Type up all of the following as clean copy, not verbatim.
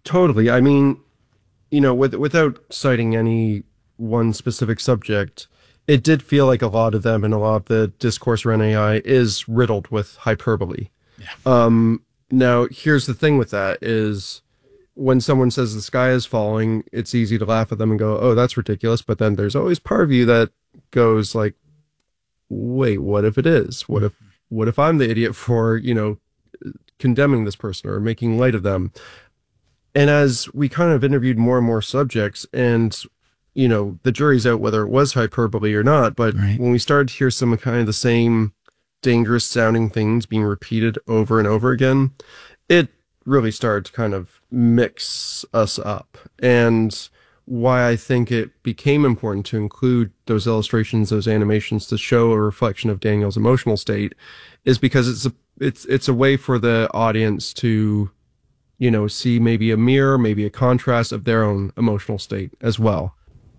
Totally. I mean, without citing any one specific subject, it did feel like a lot of them and a lot of the discourse around AI is riddled with hyperbole. Yeah. Now, here's the thing with that is when someone says the sky is falling, it's easy to laugh at them and go, oh, that's ridiculous. But then there's always part of you that goes like, wait, what if it is? What if I'm the idiot for, condemning this person or making light of them? And as we kind of interviewed more and more subjects and, the jury's out whether it was hyperbole or not, but Right. when we started to hear some kind of the same dangerous sounding things being repeated over and over again, it really started to kind of mix us up. And why I think it became important to include those illustrations, those animations to show a reflection of Daniel's emotional state is because it's a way for the audience to, see maybe a mirror, maybe a contrast of their own emotional state as well.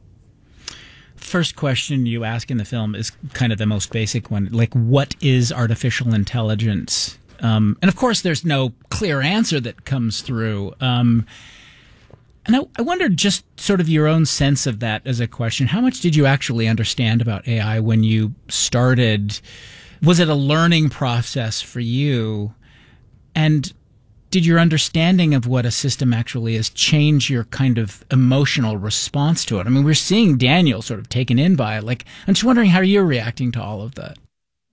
First question you ask in the film is kind of the most basic one. Like, what is artificial intelligence? And of course, there's no clear answer that comes through. And I wondered just sort of your own sense of that as a question. How much did you actually understand about AI when you started? Was it a learning process for you? And did your understanding of what a system actually is change your kind of emotional response to it? I mean, we're seeing Daniel sort of taken in by it. Like, I'm just wondering how you're reacting to all of that.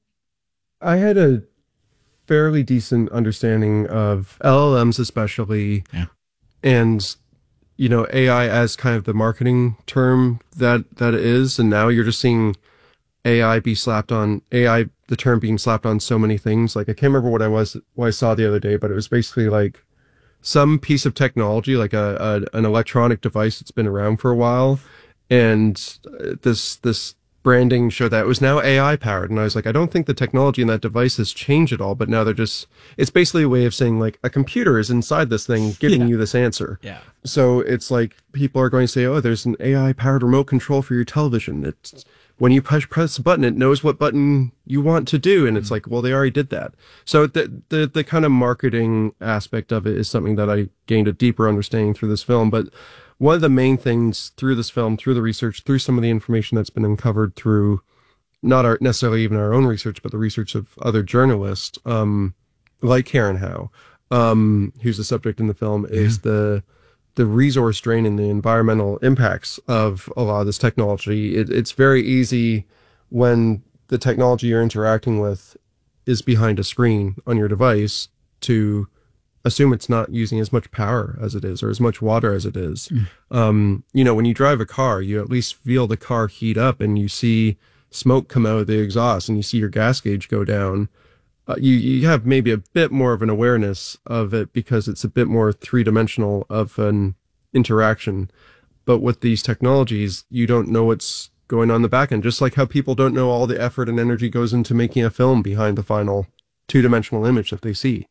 I had a fairly decent understanding of LLMs especially, Yeah. and AI as kind of the marketing term that it is. And now you're just seeing AI be slapped on AI, the term being slapped on so many things. Like, I can't remember what I saw the other day, but it was basically like some piece of technology, like an electronic device that's been around for a while. And this branding showed that it was now AI powered. And I was like, I don't think the technology in that device has changed at all, but now it's basically a way of saying like a computer is inside this thing giving you this answer. Yeah. So it's like people are going to say, oh, there's an AI powered remote control for your television. It's when you press a button, it knows what button you want to do. And it's like, well, they already did that. So the kind of marketing aspect of it is something that I gained a deeper understanding through this film. But one of the main things through this film, through the research, through some of the information that's been uncovered through not necessarily even our own research, but the research of other journalists, like Karen Howe, who's the subject in the film, is the resource drain and the environmental impacts of a lot of this technology. It's very easy when the technology you're interacting with is behind a screen on your device to assume it's not using as much power as it is or as much water as it is. When you drive a car, you at least feel the car heat up and you see smoke come out of the exhaust and you see your gas gauge go down. You have maybe a bit more of an awareness of it because it's a bit more three-dimensional of an interaction. But with these technologies, you don't know what's going on in the back end, just like how people don't know all the effort and energy goes into making a film behind the final two-dimensional image that they see.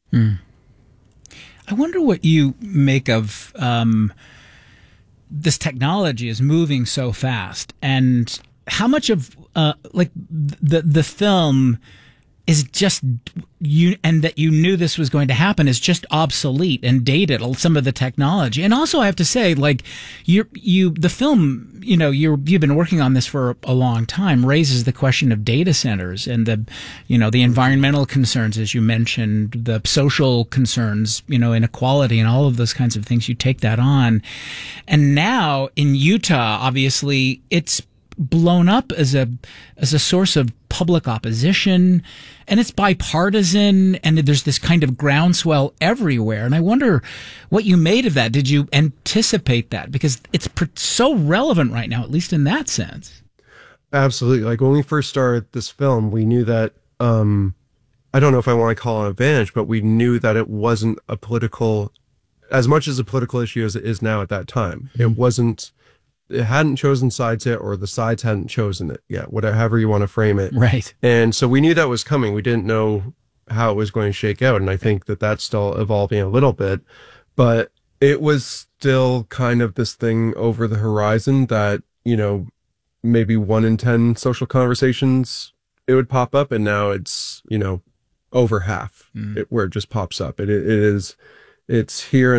I wonder what you make of this technology is moving so fast, and how much of the film is just you, and that you knew this was going to happen, is just obsolete and dated, some of the technology. And also I have to say, like, the film, you've been working on this for a long time, raises the question of data centers and the environmental concerns, as you mentioned, the social concerns, inequality and all of those kinds of things. You take that on. And now in Utah, obviously it's blown up as a source of public opposition, and it's bipartisan, and there's this kind of groundswell everywhere. And I wonder what you made of that. Did you anticipate that? Because it's so relevant right now, at least in that sense. Absolutely. Like, when we first started this film, we knew that, I don't know if I want to call it an advantage, but we knew that it wasn't as much as a political issue as it is now at that time. It hadn't chosen sides yet, or the sides hadn't chosen it yet, whatever you want to frame it. Right. And so we knew that was coming. We didn't know how it was going to shake out. And I think that that's still evolving a little bit, but it was still kind of this thing over the horizon that, maybe 1 in 10 social conversations, it would pop up. And now it's, over half where it just pops up. It's here.